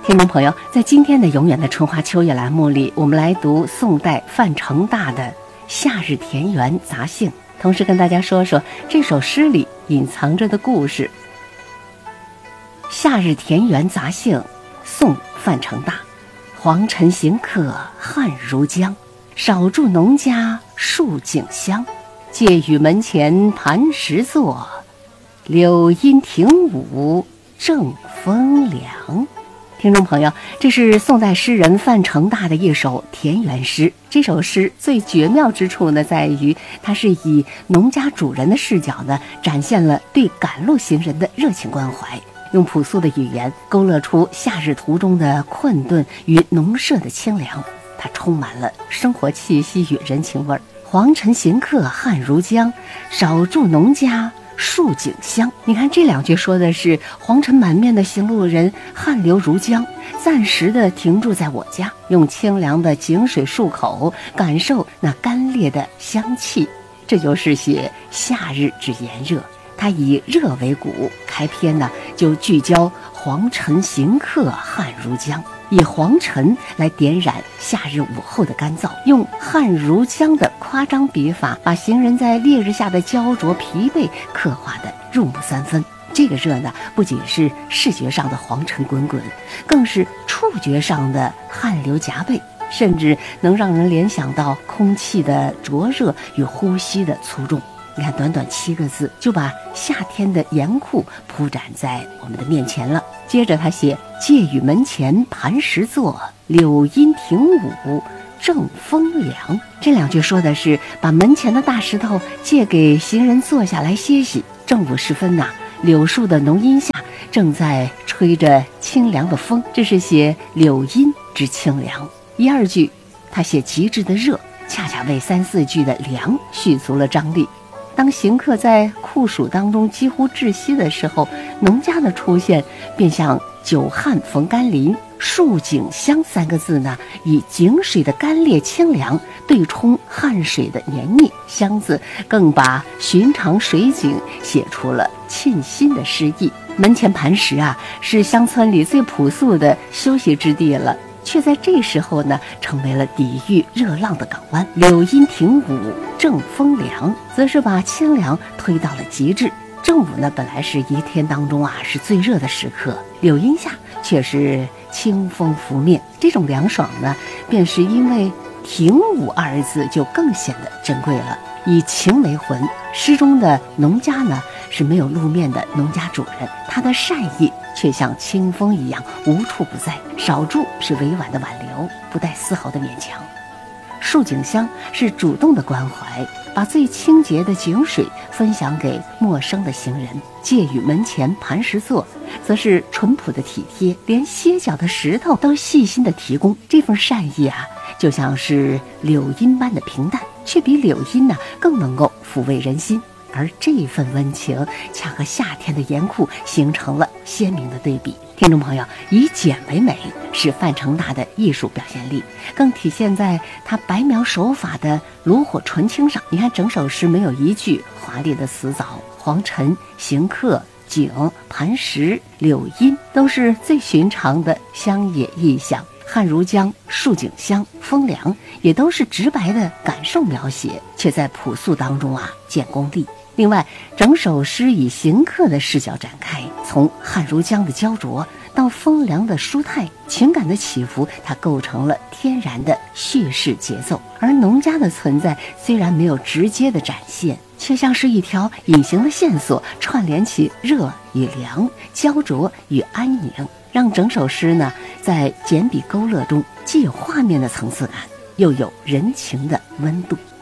听众朋友，在今天的永远的春花秋月栏目里，我们来读宋代范成大的《夏日田园杂兴》，同时跟大家说说这首诗里隐藏着的故事。《夏日田园杂兴》，宋范成大。黄尘行客汗如浆，少住农家数景香。借雨门前磐石坐，柳阴庭午正风凉。听众朋友，这是宋代诗人范成大的一首田园诗。这首诗最绝妙之处呢，在于它是以农家主人的视角呢，展现了对赶路行人的热情关怀，用朴素的语言勾勒出夏日途中的困顿与农舍的清凉，它充满了生活气息与人情味儿。黄尘行客汗如浆，少住农家数景香。你看这两句说的是黄尘满面的行路人汗流如浆，暂时的停住在我家，用清凉的井水漱口，感受那干冽的香气。这就是写夏日之炎热，它以热为骨，开篇呢就聚焦黄尘行客汗如浆，以黄尘来点染夏日午后的干燥，用汗如浆的夸张笔法，把行人在烈日下的焦灼疲惫刻画得入木三分。这个热呢，不仅是视觉上的黄尘滚滚，更是触觉上的汗流浃背，甚至能让人联想到空气的灼热与呼吸的粗重。你看，短短7个字就把夏天的严酷铺展在我们的面前了。接着他写：借雨门前磐石坐，柳阴庭午正风凉。这两句说的是把门前的大石头借给行人坐下来歇息。正午时分柳树的浓荫下正在吹着清凉的风，这是写柳阴之清凉。1、2句他写极致的热，恰恰为3、4句的凉续足了张力。当行客在酷暑当中几乎窒息的时候，农家的出现便像久旱逢甘霖。数景香3个字呢，以井水的干冽清凉对冲汗水的黏腻，香字更把寻常水景写出了沁心的诗意。门前磐石是乡村里最朴素的休息之地了，却在这时候呢，成为了抵御热浪的港湾。柳阴庭午正风凉，则是把清凉推到了极致。正午呢，本来是一天当中是最热的时刻，柳荫下却是清风拂面。这种凉爽呢，便是因为庭午2字就更显得珍贵了。以情为魂，诗中的农家呢是没有露面的农家主人，他的善意却像清风一样无处不在。少住是委婉的挽留，不带丝毫的勉强。数景香是主动的关怀，把最清洁的井水分享给陌生的行人。借雨门前磐石坐，则是淳朴的体贴，连歇脚的石头都细心的提供。这份善意就像是柳荫般的平淡，却比柳荫更能够抚慰人心。而这份温情恰和夏天的严酷形成了鲜明的对比。听众朋友，以简为美是范成大的艺术表现力，更体现在他白描手法的炉火纯青上。你看整首诗没有一句华丽的辞藻，黄尘、行客、井、磐石、柳荫都是最寻常的乡野意象。汗如浆、数景香、风凉也都是直白的感受描写，却在朴素当中见功力。另外，整首诗以行客的视角展开，从汗如浆的焦灼到风凉的舒泰，情感的起伏，它构成了天然的叙事节奏。而农家的存在虽然没有直接的展现，却像是一条隐形的线索，串联起热与凉、焦灼与安宁，让整首诗呢在简笔勾勒中既有画面的层次感，又有人情的温度。